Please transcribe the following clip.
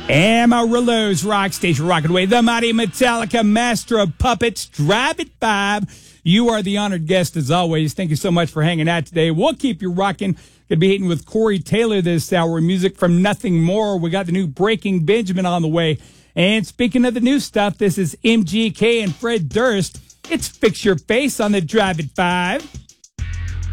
Amarillo's Rock Station, rocking away. The mighty Metallica, Master of Puppets, Drive It 5. You are the honored guest, as always. Thank you so much for hanging out today. We'll keep you rocking. Going to be hitting with Corey Taylor this hour. Music from Nothing More. We got the new Breaking Benjamin on the way. And speaking of the new stuff, this is MGK and Fred Durst. It's Fix Your Face on the Drive It 5.